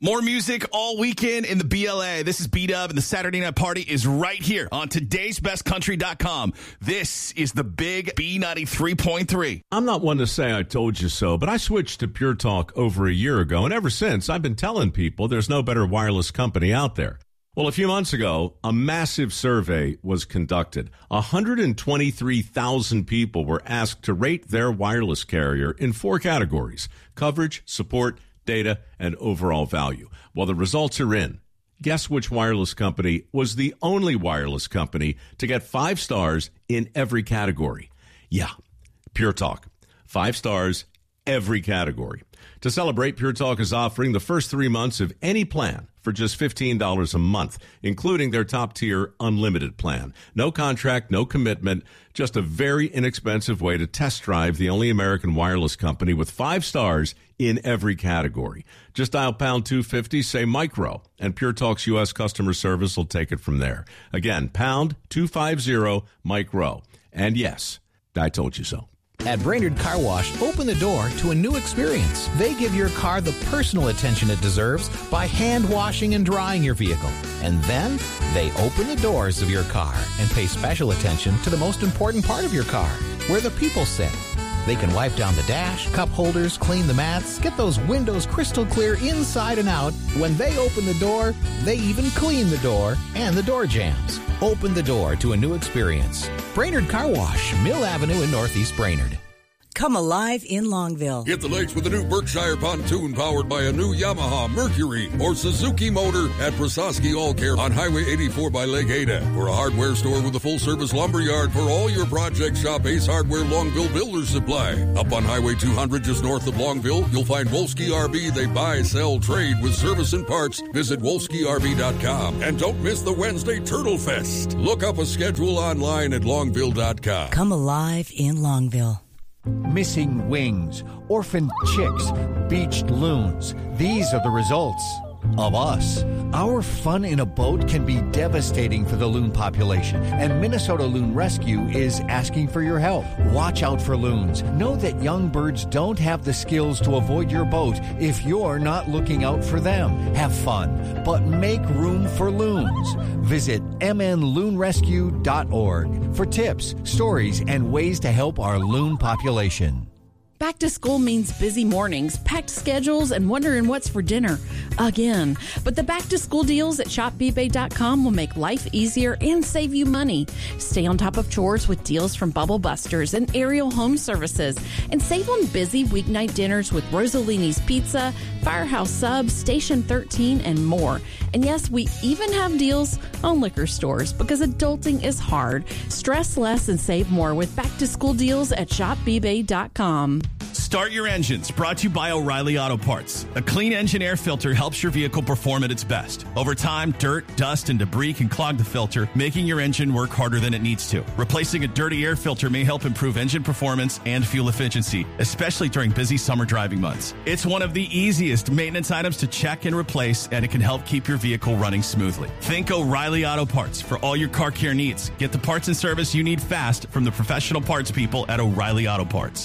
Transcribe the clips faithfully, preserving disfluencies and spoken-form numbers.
More music all weekend in the B L A. This is B-Dub, and the Saturday Night Party is right here on todays best country dot com. This is the big B ninety-three point three. I'm not one to say I told you so, but I switched to Pure Talk over a year ago, and ever since, I've been telling people there's no better wireless company out there. Well, a few months ago, a massive survey was conducted. one hundred twenty-three thousand people were asked to rate their wireless carrier in four categories: coverage, support, data, and overall value. Well, the results are in. Guess which wireless company was the only wireless company to get five stars in every category? Yeah, Pure Talk. Five stars, every category. To celebrate, Pure Talk is offering the first three months of any plan for just fifteen dollars a month, including their top-tier unlimited plan. No contract, no commitment, just a very inexpensive way to test drive the only American wireless company with five stars in every category. Just dial pound two fifty, say micro, and Pure Talk's U S customer service will take it from there. Again, pound two fifty, micro. And yes, I told you so. At Brainerd Car Wash, open the door to a new experience. They give your car the personal attention it deserves by hand washing and drying your vehicle. And then they open the doors of your car and pay special attention to the most important part of your car, where the people sit. They can wipe down the dash, cup holders, clean the mats, get those windows crystal clear inside and out. When they open the door, they even clean the door and the door jambs. Open the door to a new experience. Brainerd Car Wash, Mill Avenue in Northeast Brainerd. Come alive in Longville. Hit the lakes with a new Berkshire pontoon powered by a new Yamaha, Mercury, or Suzuki motor at Prososki All Care on Highway eighty-four by Lake Ada. For a hardware store with a full-service lumber yard for all your projects, shop Ace Hardware Longville Builder Supply. Up on Highway two hundred just north of Longville, you'll find Wolski R V. They buy, sell, trade with service and parts. Visit Wolski R V dot com. And don't miss the Wednesday Turtle Fest. Look up a schedule online at Longville dot com. Come alive in Longville. Missing wings, orphaned chicks, beached loons. These are the results of us. Our fun in a boat can be devastating for the loon population, and Minnesota Loon Rescue is asking for your help. Watch out for loons. Know that young birds don't have the skills to avoid your boat if you're not looking out for them. Have fun, but make room for loons. Visit m n loon rescue dot org for tips, stories, and ways to help our loon population. Back to school means busy mornings, packed schedules, and wondering what's for dinner again. But the back to school deals at shop b bay dot com will make life easier and save you money. Stay on top of chores with deals from Bubble Busters and Ariel Home Services, and save on busy weeknight dinners with Rosalini's Pizza, Firehouse Subs, Station thirteen, and more. And yes, we even have deals on liquor stores because adulting is hard. Stress less and save more with back to school deals at shop b bay dot com. Start Your Engines, brought to you by O'Reilly Auto Parts. A clean engine air filter helps your vehicle perform at its best. Over time, dirt, dust, and debris can clog the filter, making your engine work harder than it needs to. Replacing a dirty air filter may help improve engine performance and fuel efficiency, especially during busy summer driving months. It's one of the easiest maintenance items to check and replace, and it can help keep your vehicle running smoothly. Think O'Reilly Auto Parts for all your car care needs. Get the parts and service you need fast from the professional parts people at O'Reilly Auto Parts.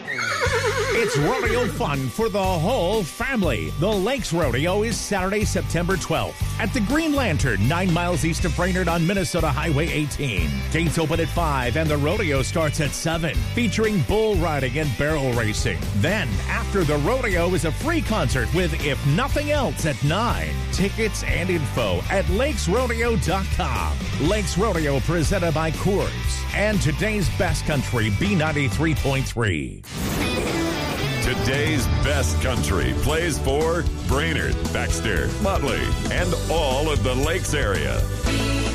It's rodeo fun for the whole family. The Lakes Rodeo is Saturday, September twelfth at the Green Lantern, nine miles east of Brainerd on Minnesota Highway eighteen. Gates open at five and the rodeo starts at seven, featuring bull riding and barrel racing. Then, after the rodeo is a free concert with If Nothing Else at nine. Tickets and info at lakes rodeo dot com. Lakes Rodeo presented by Coors and today's best country, B ninety-three point three. Today's best country plays for Brainerd, Baxter, Motley, and all of the Lakes area.